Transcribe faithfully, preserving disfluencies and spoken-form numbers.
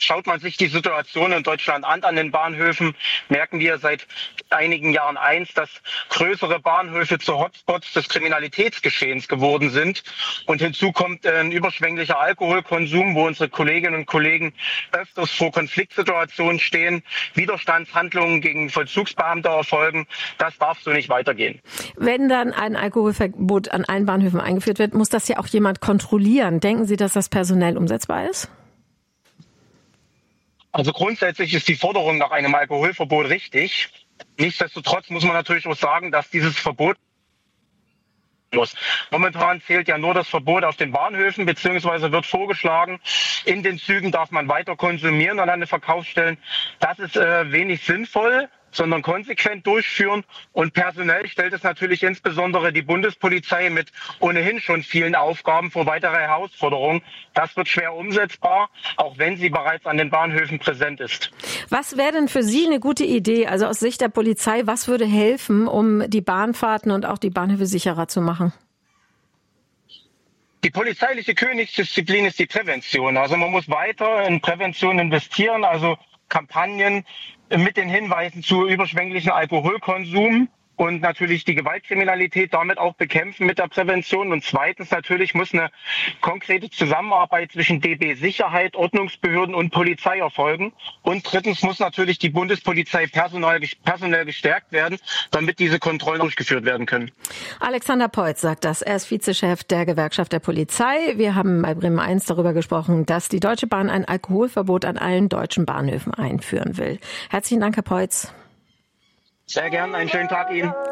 Schaut man sich die Situation in Deutschland an, an den Bahnhöfen, merken wir seit einigen Jahren eins, dass größere Bahnhöfe zu Hotspots des Kriminalitätsgeschehens geworden sind. Und hinzu kommt ein überschwänglicher Alkoholkonsum, wo unsere Kolleginnen und Kollegen öfters vor Konfliktsituationen stehen, Widerstandshandlungen gegen Vollzugsbeamte erfolgen. Das darf so nicht weitergehen. Wenn dann ein Alkoholverbot an allen Bahnhöfen eingeführt wird, muss das ja auch jemand kontrollieren. Denken Sie, dass das personell umsetzbar ist? Also grundsätzlich ist die Forderung nach einem Alkoholverbot richtig. Nichtsdestotrotz muss man natürlich auch sagen, dass dieses Verbot muss. Momentan zählt ja nur das Verbot auf den Bahnhöfen, beziehungsweise wird vorgeschlagen, in den Zügen darf man weiter konsumieren und an den Verkaufsstellen. Das ist äh, wenig sinnvoll, sondern konsequent durchführen. Und personell stellt es natürlich insbesondere die Bundespolizei mit ohnehin schon vielen Aufgaben vor weitere Herausforderungen. Das wird schwer umsetzbar, auch wenn sie bereits an den Bahnhöfen präsent ist. Was wäre denn für Sie eine gute Idee, also aus Sicht der Polizei, was würde helfen, um die Bahnfahrten und auch die Bahnhöfe sicherer zu machen? Die polizeiliche Königsdisziplin ist die Prävention. Also man muss weiter in Prävention investieren, also Kampagnen mit den Hinweisen zu überschwänglichen Alkoholkonsum und natürlich die Gewaltkriminalität damit auch bekämpfen mit der Prävention. Und zweitens natürlich muss eine konkrete Zusammenarbeit zwischen D B Sicherheit, Ordnungsbehörden und Polizei erfolgen. Und drittens muss natürlich die Bundespolizei personell, personell gestärkt werden, damit diese Kontrollen durchgeführt werden können. Alexander Peutz sagt das. Er ist Vizechef der Gewerkschaft der Polizei. Wir haben bei Bremen eins darüber gesprochen, dass die Deutsche Bahn ein Alkoholverbot an allen deutschen Bahnhöfen einführen will. Herzlichen Dank, Herr Peutz. Sehr gern, einen schönen Tag Ihnen.